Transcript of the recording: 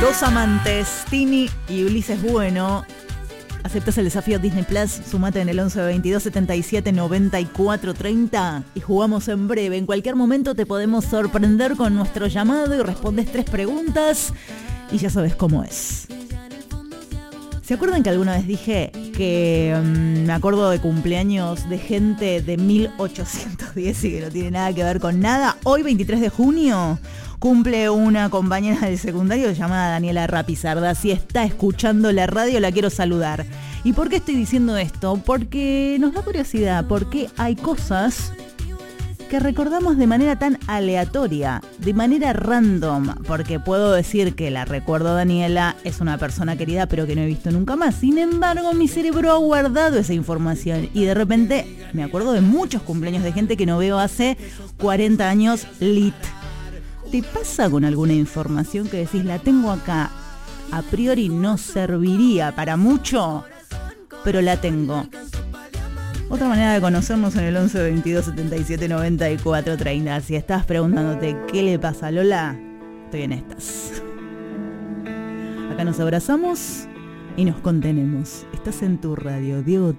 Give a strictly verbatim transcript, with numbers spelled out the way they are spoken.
Dos amantes, Tini y Ulises Bueno. ¿Aceptas el desafío Disney Plus? Sumate en el once veintidós setenta y siete noventa y cuatro treinta y jugamos en breve. En cualquier momento te podemos sorprender con nuestro llamado y respondes tres preguntas y ya sabes cómo es. ¿Se acuerdan que alguna vez dije que um, me acuerdo de cumpleaños de gente de mil ochocientos diez y que no tiene nada que ver con nada? Hoy, veintitrés de junio, cumple una compañera del secundario llamada Daniela Rapizarda. Si está escuchando la radio, la quiero saludar. ¿Y por qué estoy diciendo esto? Porque nos da curiosidad, porque hay cosas que recordamos de manera tan aleatoria, de manera random, porque puedo decir que la recuerdo Daniela, es una persona querida, pero que no he visto nunca más. Sin embargo, mi cerebro ha guardado esa información y de repente me acuerdo de muchos cumpleaños de gente que no veo hace cuarenta años lit. ¿Te pasa con alguna información que decís, la tengo acá, a priori no serviría para mucho, pero la tengo? Otra manera de conocernos en el once veintidós setenta y siete noventa y cuatro treinta. Si estás preguntándote qué le pasa a Lola, estoy en estas. Acá nos abrazamos y nos contenemos. Estás en tu radio, Diego.